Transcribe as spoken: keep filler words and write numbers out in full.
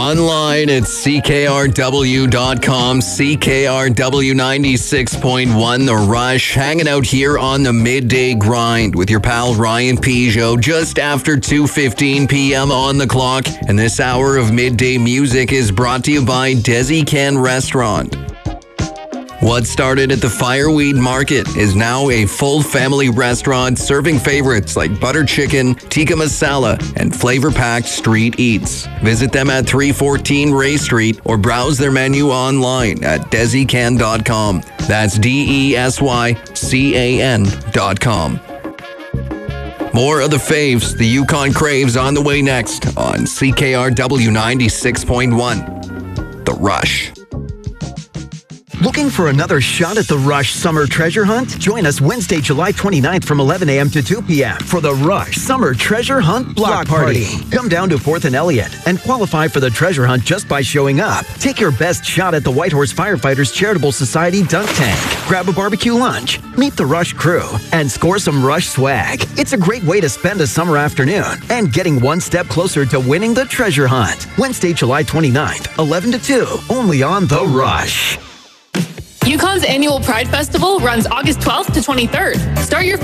Online at C K R W dot com, C K R W ninety-six point one, The Rush, hanging out here on the midday grind with your pal Ryan Peugeot just after two fifteen p.m. on the clock. And this hour of midday music is brought to you by Desi Can Restaurant. What started at the Fireweed Market is now a full family restaurant serving favorites like butter chicken, tikka masala, and flavor-packed street eats. Visit them at three fourteen Ray Street or browse their menu online at desi can dot com. That's D E S Y C A N dot com. More of the faves, the Yukon Craves, on the way next on C K R W ninety-six point one. The Rush. Looking for another shot at the Rush Summer Treasure Hunt? Join us Wednesday, July twenty-ninth from eleven a.m. to two p.m. for the Rush Summer Treasure Hunt Block, Block Party. Party. Come down to fourth and Elliott and qualify for the treasure hunt just by showing up. Take your best shot at the Whitehorse Firefighters Charitable Society Dunk Tank. Grab a barbecue lunch, meet the Rush crew, and score some Rush swag. It's a great way to spend a summer afternoon and getting one step closer to winning the treasure hunt. Wednesday, July twenty-ninth, eleven to two, only on The Rush. Yukon's annual Pride Festival runs August twelfth to twenty-third. Start your